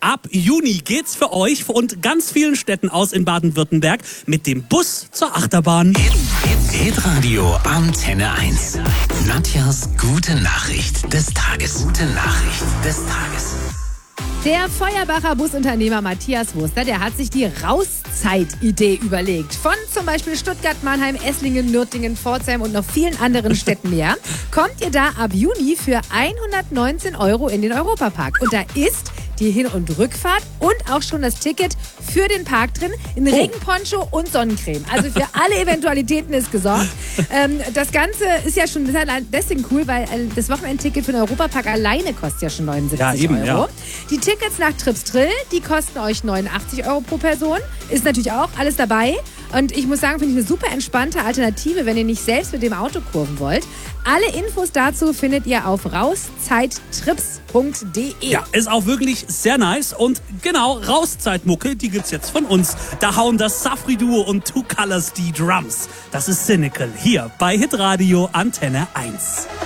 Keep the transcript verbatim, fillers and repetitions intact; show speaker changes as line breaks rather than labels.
Ab Juni geht's für euch und ganz vielen Städten aus in Baden-Württemberg mit dem Bus zur Achterbahn.
Hitradio Antenne eins. Nadjas gute Nachricht des Tages. Gute Nachricht des Tages.
Der Feuerbacher Busunternehmer Matthias Wurster, der hat sich die Rauszeit-Idee überlegt. Von zum Beispiel Stuttgart, Mannheim, Esslingen, Nürtingen, Pforzheim und noch vielen anderen Städten mehr, kommt ihr da ab Juni für hundertneunzehn Euro in den Europapark. Und da ist die Hin- und Rückfahrt und auch schon das Ticket für den Park drin, ein Regenponcho und Sonnencreme. Also für alle Eventualitäten ist gesorgt. Ähm, das Ganze ist ja schon deswegen cool, weil das Wochenendticket für den Europapark alleine kostet ja schon neunundsiebzig
Ja, eben,
Euro.
ja.
Die Tickets nach Trips Drill, die kosten euch neunundachtzig Euro pro Person. Ist natürlich auch alles dabei. Und ich muss sagen, finde ich eine super entspannte Alternative, wenn ihr nicht selbst mit dem Auto kurven wollt. Alle Infos dazu findet ihr auf rauszeitrips punkt de.
Ja, ist auch wirklich sehr nice. Und genau, Rauszeitmucke, die gibt's jetzt von uns. Da hauen das Safri-Duo und Two Colors die Drums. Das ist Cynical hier bei Hitradio Antenne eins.